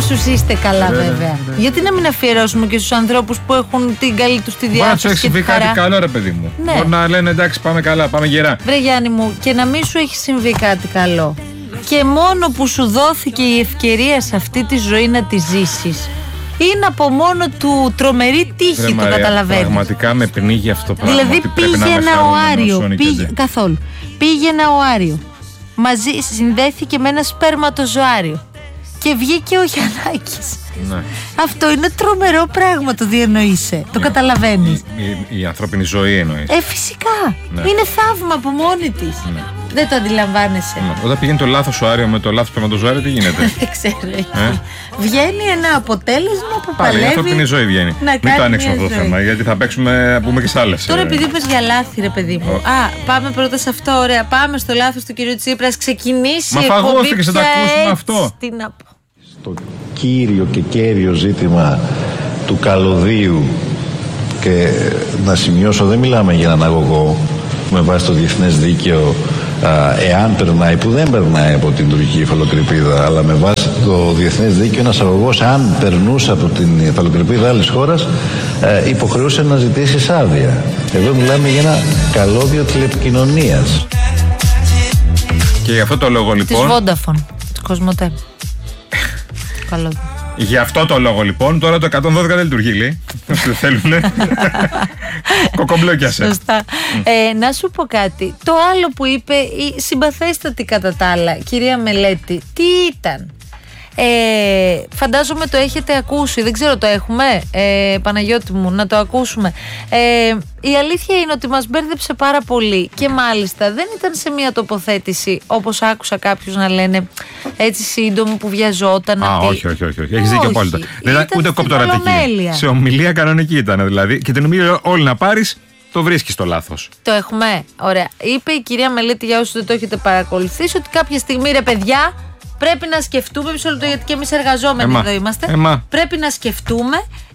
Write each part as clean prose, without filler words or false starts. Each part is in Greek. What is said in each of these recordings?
όσους είστε καλά, βέβαια. Γιατί να μην αφιερώσουμε και στους ανθρώπους που έχουν την καλή τους τη διάθεση. Μπορεί να σου έχει συμβεί κάτι καλό, ρε παιδί μου. Ναι. Μπορεί να λένε εντάξει, πάμε καλά, πάμε γερά. Βρε Γιάννη μου, και να μην σου έχει συμβεί κάτι καλό. Και μόνο που σου δόθηκε η ευκαιρία σε αυτή τη ζωή να τη ζήσεις, είναι από μόνο του τρομερή τύχη, το καταλαβαίνεις. Πραγματικά με πνίγει αυτό το πράγμα. Δηλαδή πήγαινα ο Άριο. Καθόλου. Πήγαινα ο Άριο. Μαζί συνδέθηκε με ένα σπέρματοζωάριο. Και βγήκε ο Γιαννάκης. Ναι. Αυτό είναι τρομερό πράγμα, το διανοείσαι. Το καταλαβαίνεις. Η ανθρώπινη ζωή εννοείς. Φυσικά. Ναι. Είναι θαύμα από μόνη της. Ναι. Δεν το αντιλαμβάνεσαι. Ναι. Όταν πηγαίνει το λάθος Άριο με το λάθος σπερματοζωάριο, τι γίνεται? Δεν ξέρω. Βγαίνει ένα αποτέλεσμα που πάλι παλεύει. Η ανθρώπινη ζωή βγαίνει. Μην το ανοίξουμε αυτό το θέμα, γιατί θα πούμε και σε άλλες. Τώρα επειδή είπες για λάθη, ρε παιδί μου. Πάμε πρώτα σε αυτό, ωραία. Πάμε στο λάθος του κυρίου Τσίπρας. Ξεκινήσει η εκπομπή. Μα φαγώθηκες να τα ακούσουμε αυτό. Τι να πω. Στο κύριο και κέριο ζήτημα του καλωδίου, και να σημειώσω, δεν μιλάμε για έναν αγωγό με βάση το διεθνές δίκαιο, εάν περνάει, που δεν περνάει από την τουρκική υφαλοκρηπίδα, αλλά με βάση το διεθνές δίκαιο ένας αγωγός, αν περνούσε από την υφαλοκρηπίδα άλλης χώρας, υποχρεούσε να ζητήσει άδεια. Εδώ μιλάμε για ένα καλώδιο τηλεπικοινωνίας. Και για αυτό το λόγο λοιπόν, της Vodafone, της Κοσμοτέ. Γι' αυτό το λόγο λοιπόν, τώρα το 112 δεν λειτουργεί, λέει. Δεν θέλουνε. Κοκομπλόκιασε. Σωστά. Να σου πω κάτι. Το άλλο που είπε η συμπαθέστατη κατά τα άλλα κυρία Μελέτη, τι ήταν? Φαντάζομαι το έχετε ακούσει. Δεν ξέρω, το έχουμε, Παναγιώτη μου, να το ακούσουμε. Η αλήθεια είναι ότι μας μπέρδεψε πάρα πολύ. Και μάλιστα δεν ήταν σε μια τοποθέτηση όπως άκουσα κάποιους να λένε έτσι σύντομο που βιαζόταν. Όχι. Έχεις δίκιο απόλυτα. Ούτε κοπτορατική. Σε ομιλία κανονική ήταν δηλαδή. Και την ομιλία όλη να πάρεις, το βρίσκεις το λάθος. Το έχουμε. Ωραία. Είπε η κυρία Μελέτη, για όσους δεν το έχετε παρακολουθήσει, ότι κάποια στιγμή, ρε παιδιά, πρέπει να σκεφτούμε, μισό λεπτό, γιατί και εμείς εργαζόμενοι εδώ είμαστε. Πρέπει να σκεφτούμε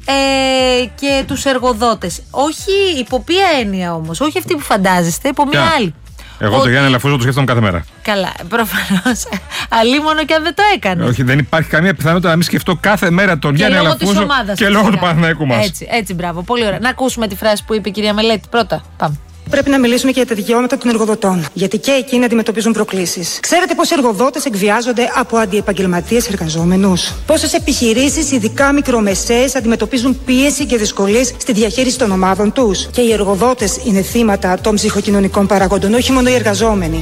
και τους εργοδότες. Όχι υπό ποια έννοια όμως, όχι αυτή που φαντάζεστε, υπό μια άλλη. Εγώ το Γιάννη Λαφούζο το σκέφτομαι κάθε μέρα. Καλά, προφανώς. Αλίμονο και αν δεν το έκανε. Όχι, δεν υπάρχει καμία πιθανότητα να μην σκεφτώ κάθε μέρα τον Γιάννη Λαφούζο και λόγω του Παναθηναϊκού μας. Έτσι, μπράβο. Πολύ ωραία. Να ακούσουμε τη φράση που είπε η κυρία Μελέτη πρώτα. Πάμε. Πρέπει να μιλήσουμε και για τα δικαιώματα των εργοδοτών. Γιατί και εκείνοι αντιμετωπίζουν προκλήσεις. Ξέρετε πόσοι εργοδότες εκβιάζονται από αντιεπαγγελματίες εργαζόμενους? Πόσες επιχειρήσεις, ειδικά μικρομεσαίες, αντιμετωπίζουν πίεση και δυσκολίες στη διαχείριση των ομάδων τους? Και οι εργοδότες είναι θύματα των ψυχοκοινωνικών παραγόντων, όχι μόνο οι εργαζόμενοι.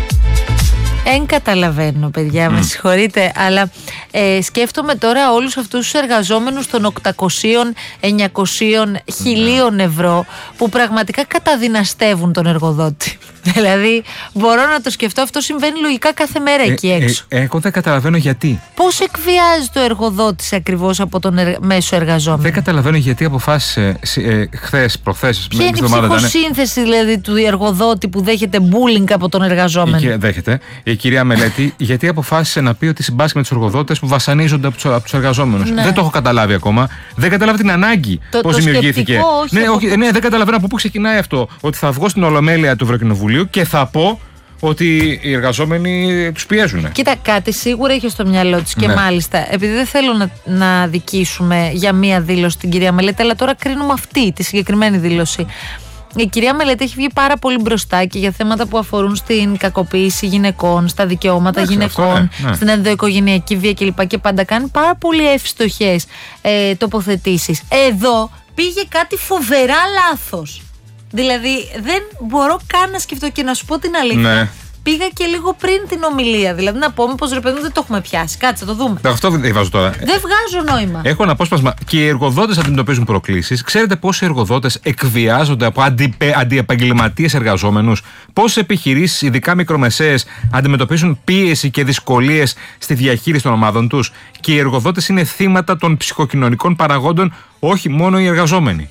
Δεν καταλαβαίνω, παιδιά, με συγχωρείτε, αλλά σκέφτομαι τώρα όλους αυτούς τους εργαζόμενους των 800, 900, 1000 ευρώ που πραγματικά καταδυναστεύουν τον εργοδότη. Δηλαδή, μπορώ να το σκεφτώ, αυτό συμβαίνει λογικά κάθε μέρα εκεί έξω. Εγώ δεν καταλαβαίνω γιατί. Πώς εκβιάζει το εργοδότης ακριβώς από τον μέσο εργαζόμενο? Δεν καταλαβαίνω γιατί αποφάσισε χθες, προχθές. Ποια είναι η ψυχοσύνθεση δηλαδή του εργοδότη που δέχεται bullying από τον εργαζόμενο? Δέχεται. Η κυρία Μελέτη, γιατί αποφάσισε να πει ότι συμπάσχει με τους εργοδότες που βασανίζονται από τους εργαζόμενους. Ναι. Δεν το έχω καταλάβει ακόμα. Δεν καταλάβει την ανάγκη πώς δημιουργήθηκε. Ναι, δεν καταλαβαίνω από πού ξεκινάει αυτό. Ότι θα βγω στην Ολομέλεια του Ευρωκοινοβουλίου και θα πω ότι οι εργαζόμενοι τους πιέζουν. Κοίτα, κάτι σίγουρα είχε στο μυαλό της και μάλιστα, επειδή δεν θέλω να δικήσουμε για μία δήλωση την κυρία Μελέτη, αλλά τώρα κρίνουμε αυτή τη συγκεκριμένη δήλωση. Η κυρία Μελέτη έχει βγει πάρα πολύ μπροστά και για θέματα που αφορούν στην κακοποίηση γυναικών, στα δικαιώματα γυναικών, στην ενδοοικογενειακή βία κλπ. Και πάντα κάνει πάρα πολύ εύστοχες τοποθετήσεις. Εδώ πήγε κάτι φοβερά λάθος. Δηλαδή δεν μπορώ καν να σκεφτώ, και να σου πω την αλήθεια. Ναι. Πήγα και λίγο πριν την ομιλία. Δηλαδή να πούμε πως, ρε παιδί μου, δεν το έχουμε πιάσει. Κάτσε, το δούμε. Αυτό δεν βάζω τώρα. Δεν βγάζω νόημα. Έχω ένα απόσπασμα. Και οι εργοδότες αντιμετωπίζουν προκλήσεις. Ξέρετε πόσοι εργοδότες εκβιάζονται από αντιεπαγγελματίες εργαζόμενους? Πόσες επιχειρήσεις, ειδικά μικρομεσαίες, αντιμετωπίζουν πίεση και δυσκολίες στη διαχείριση των ομάδων τους? Και οι εργοδότες είναι θύματα των ψυχοκοινωνικών παραγόντων, όχι μόνο οι εργαζόμενοι.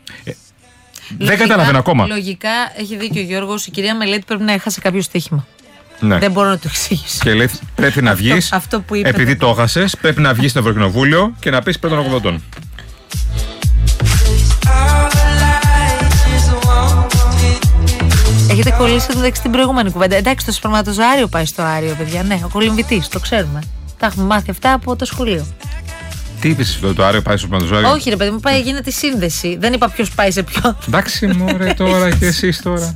Δεν καταλαβαίνω ακόμα. Λογικά έχει δίκιο ο Γιώργος. Η κυρία Μελέτη πρέπει να έχασε κάποιο στοίχημα. Ναι. Δεν μπορώ να το εξηγήσω. Και λέει πρέπει να βγεις. Επειδή το έχασες, πρέπει να βγεις στο Ευρωκοινοβούλιο και να πεις πέρα των εργοδοτών. Έχετε κολλήσει εδώ την προηγούμενη κουβέντα. Εντάξει, το σπερματοζωάριο πάει στο Άριο, παιδιά. Ναι, ο κολυμβητής, το ξέρουμε. Τα έχουμε μάθει αυτά από το σχολείο. Τι είπες, το Άριο πάει στο σπερματοζώδιο? Όχι, ρε παιδί μου, πάει, γίνεται η σύνδεση. Δεν είπα ποιος πάει σε ποιον. Εντάξει, μωρέ, τώρα και εσείς τώρα.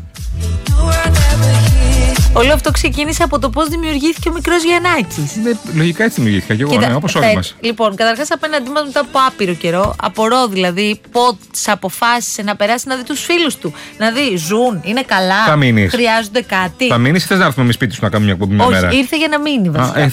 Όλο αυτό ξεκίνησε από το πώς δημιουργήθηκε ο μικρός Γιαννάκης. Λογικά έτσι δημιουργήθηκα και εγώ, όπως όλοι μας. Λοιπόν, καταρχάς απέναντί μας μετά από άπειρο καιρό, απορώ δηλαδή πώς αποφάσισε να περάσει να δει τους φίλους του. Να δει, ζουν, είναι καλά, θα μείνεις? Χρειάζονται κάτι. Θα μείνεις ή θες να έρθουμε εμείς σπίτι σου να κάνουμε μια εκπομπή μια μέρα? Όχι, ήρθε για να μείνει βασικά.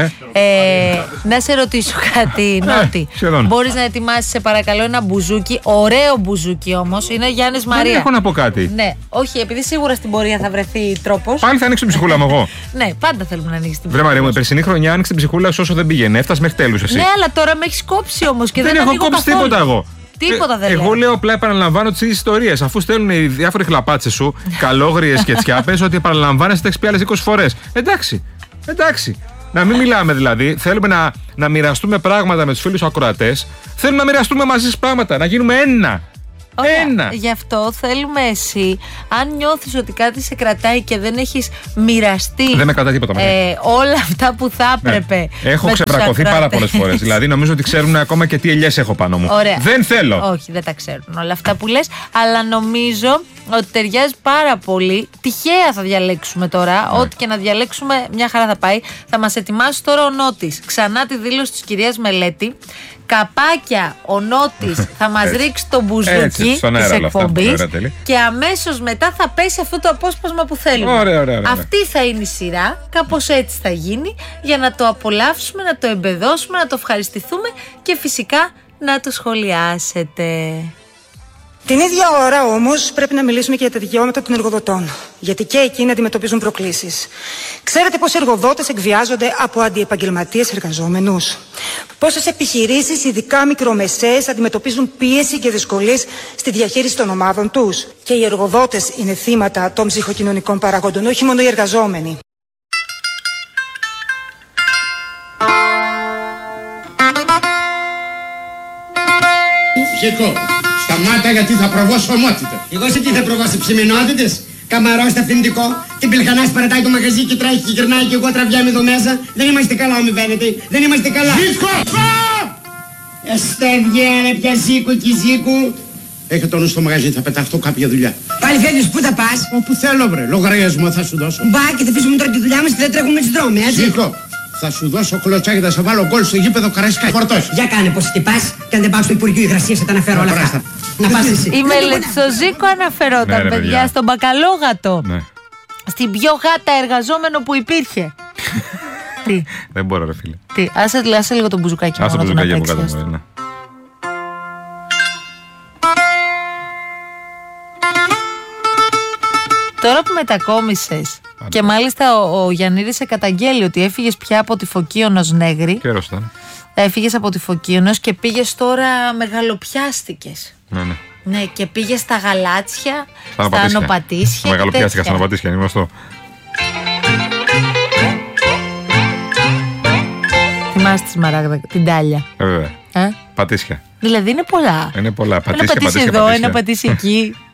Να σε ρωτήσω κάτι, Νότι. Μπορείς να ετοιμάσεις, σε παρακαλώ, ένα μπουζούκι, ωραίο μπουζούκι όμως, είναι Γιάννης Μαρία. Δεν έχω να πω κάτι. Ναι, όχι, επειδή σίγουρα στην πορεία θα βρεθεί τρόπος. Πάλι θα ανοίξει την ψυχούλα μου εγώ. Ναι, πάντα θέλουμε να ανοίξει την ψυχούλα. Βρε Μαρία μου, η περσινή χρονιά άνοιξε την ψυχούλα σου όσο δεν πήγαινε. Έφτασε μέχρι τέλους εσύ. Ναι, αλλά τώρα με έχει κόψει όμως και δεν έχω κόψει τίποτα εγώ. Τίποτα δεν εγώ λέω απλά επαναλαμβάνω τις ίδιες ιστορίες. Αφού στέλνουν οι διάφοροι χλαπάτσες σου, καλόγριες και τσιάπες, ότι επαναλαμβάνεσαι, τα έχεις πει άλλες 20 φορές. Εντάξει. Να μην μιλάμε δηλαδή. Θέλουμε να μοιραστούμε πράγματα με τους φίλους ακροατές. Θέλουμε να μοιραστούμε μαζί σας πράγματα. Να γίνουμε ένα. Ωραία. Γι' αυτό θέλουμε εσύ, αν νιώθεις ότι κάτι σε κρατάει και δεν έχεις μοιραστεί. Δεν με κρατάει τίποτα. Όλα αυτά που θα έπρεπε. Ναι. Έχω ξεπρακωθεί πάρα πολλές φορές. Δηλαδή νομίζω ότι ξέρουν ακόμα και τι ελιές έχω πάνω μου. Ωραία. Δεν θέλω. Όχι, δεν τα ξέρουν όλα αυτά που λες. Αλλά νομίζω ότι ταιριάζει πάρα πολύ. Τυχαία θα διαλέξουμε τώρα. Ναι. Ό,τι και να διαλέξουμε, μια χαρά θα πάει. Θα μας ετοιμάσει τώρα ο Νότης. Ξανά τη δήλωση της κυρίας Μελέτη. Καπάκια, ο Νότης θα μας ρίξει το μπουζούκι της εκπομπής και αμέσως μετά θα πέσει αυτό το απόσπασμα που θέλουμε. Ωραία. Αυτή θα είναι η σειρά, κάπως έτσι θα γίνει, για να το απολαύσουμε, να το εμπεδώσουμε, να το ευχαριστηθούμε και φυσικά να το σχολιάσετε. Την ίδια ώρα όμως πρέπει να μιλήσουμε και για τα δικαιώματα των εργοδοτών. Γιατί και εκείνοι αντιμετωπίζουν προκλήσεις. Ξέρετε πως οι εργοδότες εκβιάζονται από αντιεπαγγελματίες εργαζόμενους? Πόσες επιχειρήσεις, ειδικά μικρομεσαίες, αντιμετωπίζουν πίεση και δυσκολίες στη διαχείριση των ομάδων τους? Και οι εργοδότες είναι θύματα των ψυχοκοινωνικών παραγόντων, όχι μόνο οι εργαζόμενοι. Γεκό. Σταμάτα γιατί θα προβώ σε ομότητα. Εγώ σε τι θα προβώ, σε ψημενότητες? Καμαρό στο αυθεντικό, την πελχανάς παρατάει το μαγαζί και τρέχει και γυρνάει και εγώ τραβιάμαι εδώ μέσα. Δεν είμαστε καλά, μη φαίνεται. Δεν είμαστε καλά. Ζήκω! Εστέ βγαίνε πια Ζήκου και Ζήκου. Έχε το νου στο μαγαζί, θα πεταχτώ κάποια δουλειά. Πάλι φεύγεις, πού θα πας? Όπου θέλω βρε, λογαριασμό θα σου δώσω. Μπα και θα αφήσουμε τώρα τη δουλειά μας και δεν τρέχουμε τις δρόμοι, έτσι. Ζήκω! Θα σου δώσω κλωτσάκι, θα σε βάλω γκολ στο γήπεδο Καραϊσκάκη. Φορτώσει. Για κάνε πως τι πας και αν δεν πάω στο Υπουργείο Υγρασίας θα τα αναφέρω όλα αυτά. Να πας εσύ. Η Μελέτη στο Ζήκο αναφερόταν, παιδιά, στον μπακαλόγατο. Ναι. Στην πιο γάτα εργαζόμενο που υπήρχε. Τι. Δεν μπορώ, ρε φίλε. Τι, άσε λίγο το μπουζουκάκι μου. Άσε το μπουζουκάκι μου κάτω, ναι. Τώρα που μετακόμισες και μάλιστα ο Γιαννίδης σε καταγγέλει ότι έφυγες πια από τη Φωκίωνος Νέγρη. Καιρός ήταν. Έφυγες από τη Φωκίωνος και πήγες τώρα, μεγαλοπιάστηκες. Ναι. Ναι, και πήγες στα Γαλάτσια, στα Ανοπατήσια. Μεγαλοπιάστηκα στα Ανοπατήσια, είναι γνωστό. Θυμάσαι τη Σμαράγδα, την Τάλια? Βέβαια. Πατήσια. Δηλαδή είναι πολλά. Είναι πολλά. Πατήσια εδώ, ένα πατήσι εκεί.